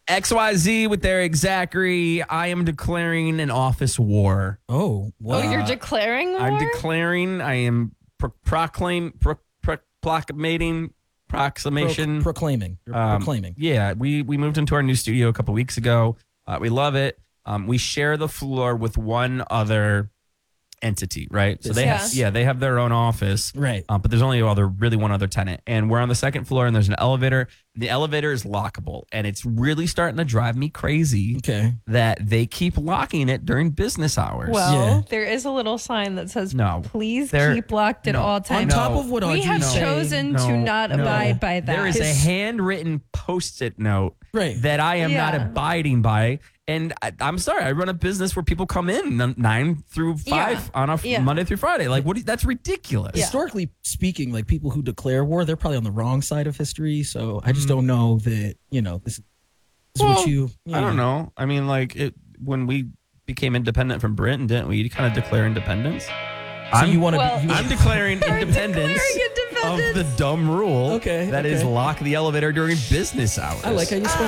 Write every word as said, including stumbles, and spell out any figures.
X Y Z with Eric Zachary. I am declaring an office war. Oh, wow. Oh, you're declaring war? I'm declaring, I am pro- proclaim, pro- pro- proclamating, proclamation. Pro- proclaiming. You're Um, proclaiming. Yeah, we, we moved into our new studio a couple weeks ago. Uh, we love it. Um, we share the floor with one other entity, right? So they have, Yeah. yeah, they have their own office. Right. Um, but there's only other, really one other tenant. And we're on the second floor and there's an elevator. The elevator is lockable. And it's really starting to drive me crazy Okay. that they keep locking it during business hours. Well, Yeah. there is a little sign that says, No. please There- keep locked at no. all On times. top No. of what we Audrey's have saying, chosen to No, not no. abide by that. There is a His- handwritten post-it note Right. that I am not Yeah. abiding by. And I, I'm sorry, I run a business where people come in n- nine through five Yeah. on a f- Yeah. Monday through Friday. Like, what? do you- that's ridiculous. Yeah. Historically speaking, like people who declare war, they're probably on the wrong side of history. So I just Mm. don't know that, you know, this, this is Well, what you, you I don't know. I mean, like, it when we became independent from Britain, didn't we kind of declare independence? So I'm, you want to Well, be, you I'm declaring We're independence declaring of independence. the dumb rule Okay, that is okay. lock the elevator during business hours. I like how you spent